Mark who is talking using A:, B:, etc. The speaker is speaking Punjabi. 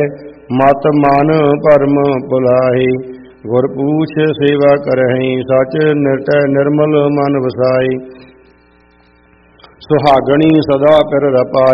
A: ਮਤ ਮਨ ਭਰਮ ਭੁਲਾਹੀ। ਗੁਰ ਪੂਛ ਸੇਵਾ ਕਰਹਿ ਸਚ ਨਿਰਟੈ ਨਿਰਮਲ ਮਨ ਵਸਾਈ। ਸੁਹਾਗਣੀ ਸਦਾ ਪਿਰ ਰਪਾਏ